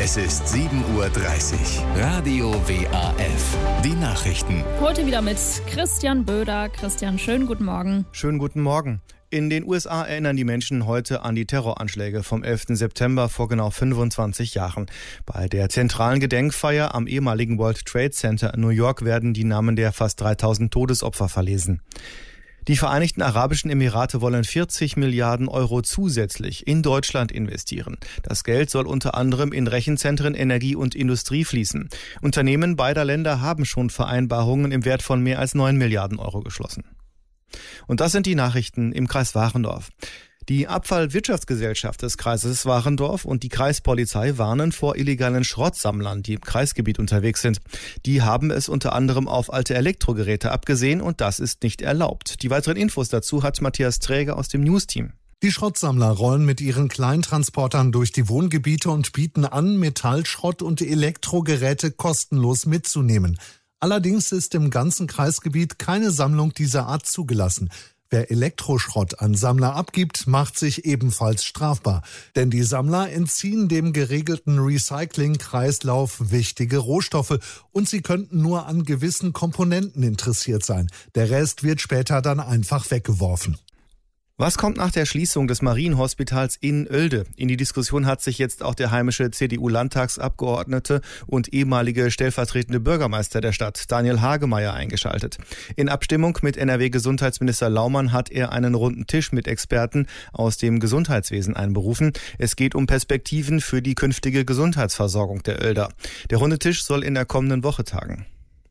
Es ist 7:30 Uhr. Radio WAF. Die Nachrichten. Heute wieder mit Christian Böder. Christian, schönen guten Morgen. Schönen guten Morgen. In den USA erinnern die Menschen heute an die Terroranschläge vom 11. September vor genau 25 Jahren. Bei der zentralen Gedenkfeier am ehemaligen World Trade Center in New York werden die Namen der fast 3000 Todesopfer verlesen. Die Vereinigten Arabischen Emirate wollen 40 Milliarden Euro zusätzlich in Deutschland investieren. Das Geld soll unter anderem in Rechenzentren, Energie und Industrie fließen. Unternehmen beider Länder haben schon Vereinbarungen im Wert von mehr als 9 Milliarden Euro geschlossen. Und das sind die Nachrichten im Kreis Warendorf. Die Abfallwirtschaftsgesellschaft des Kreises Warendorf und die Kreispolizei warnen vor illegalen Schrottsammlern, die im Kreisgebiet unterwegs sind. Die haben es unter anderem auf alte Elektrogeräte abgesehen und das ist nicht erlaubt. Die weiteren Infos dazu hat Matthias Träger aus dem Newsteam. Die Schrottsammler rollen mit ihren Kleintransportern durch die Wohngebiete und bieten an, Metallschrott und Elektrogeräte kostenlos mitzunehmen. Allerdings ist im ganzen Kreisgebiet keine Sammlung dieser Art zugelassen. Wer Elektroschrott an Sammler abgibt, macht sich ebenfalls strafbar. Denn die Sammler entziehen dem geregelten Recycling-Kreislauf wichtige Rohstoffe und sie könnten nur an gewissen Komponenten interessiert sein. Der Rest wird später dann einfach weggeworfen. Was kommt nach der Schließung des Marienhospitals in Oelde? In die Diskussion hat sich jetzt auch der heimische CDU-Landtagsabgeordnete und ehemalige stellvertretende Bürgermeister der Stadt, Daniel Hagemeyer, eingeschaltet. In Abstimmung mit NRW-Gesundheitsminister Laumann hat er einen runden Tisch mit Experten aus dem Gesundheitswesen einberufen. Es geht um Perspektiven für die künftige Gesundheitsversorgung der Oelder. Der runde Tisch soll in der kommenden Woche tagen.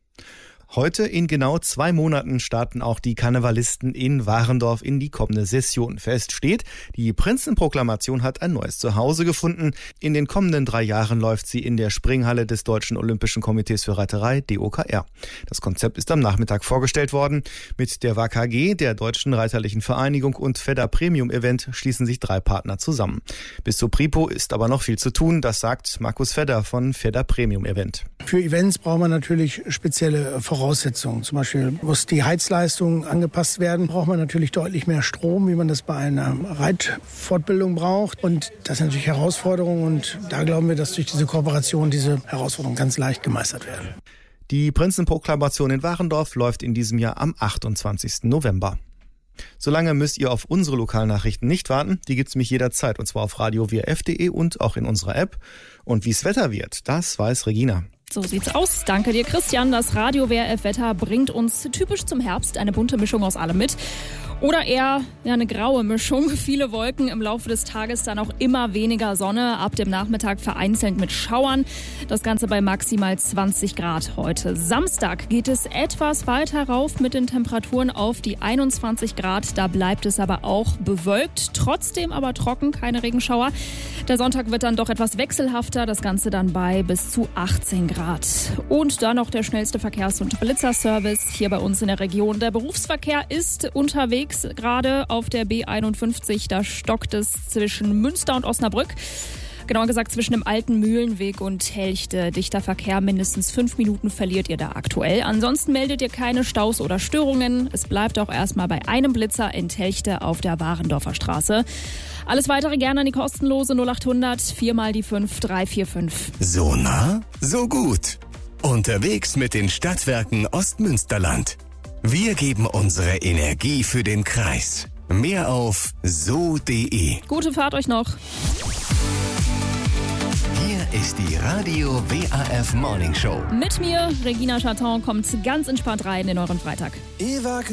Heute in genau 2 Monaten starten auch die Karnevalisten in Warendorf in die kommende Session. Fest steht, die Prinzenproklamation hat ein neues Zuhause gefunden. In den kommenden 3 Jahren läuft sie in der Springhalle des Deutschen Olympischen Komitees für Reiterei, DOKR. Das Konzept ist am Nachmittag vorgestellt worden. Mit der WKG, der Deutschen Reiterlichen Vereinigung und Fedder Premium Event schließen sich 3 Partner zusammen. Bis zur Pripo ist aber noch viel zu tun, das sagt Markus Fedder von Fedder Premium Event. Für Events braucht man natürlich spezielle Voraussetzungen. Zum Beispiel muss die Heizleistung angepasst werden, braucht man natürlich deutlich mehr Strom, wie man das bei einer Reitfortbildung braucht. Und das sind natürlich Herausforderungen und da glauben wir, dass durch diese Kooperation diese Herausforderungen ganz leicht gemeistert werden. Die Prinzenproklamation in Warendorf läuft in diesem Jahr am 28. November. Solange müsst ihr auf unsere Lokalnachrichten nicht warten. Die gibt's mich jederzeit und zwar auf radiowrf.de und auch in unserer App. Und wie es Wetter wird, das weiß Regina. So sieht's aus. Danke dir, Christian. Das Radio WRF-Wetter bringt uns typisch zum Herbst eine bunte Mischung aus allem mit. Oder eher eine graue Mischung. Viele Wolken, im Laufe des Tages dann auch immer weniger Sonne. Ab dem Nachmittag vereinzelt mit Schauern. Das Ganze bei maximal 20 Grad heute. Samstag geht es etwas weiter rauf mit den Temperaturen auf die 21 Grad. Da bleibt es aber auch bewölkt. Trotzdem aber trocken, keine Regenschauer. Der Sonntag wird dann doch etwas wechselhafter. Das Ganze dann bei bis zu 18 Grad. Und dann noch der schnellste Verkehrs- und Blitzerservice hier bei uns in der Region. Der Berufsverkehr ist unterwegs, gerade auf der B51. Da stockt es zwischen Münster und Osnabrück. Genauer gesagt zwischen dem alten Mühlenweg und Helchte. Dichter Verkehr, mindestens 5 Minuten verliert ihr da aktuell. Ansonsten meldet ihr keine Staus oder Störungen. Es bleibt auch erstmal bei einem Blitzer in Helchte auf der Warendorfer Straße. Alles weitere gerne an die kostenlose 0800 4 mal die 5 345. So nah, so gut. Unterwegs mit den Stadtwerken Ostmünsterland. Wir geben unsere Energie für den Kreis. Mehr auf so.de. Gute Fahrt euch noch. Hier ist die Radio WAF Morning Show. Mit mir, Regina Chaton, kommt ganz entspannt rein in euren Freitag.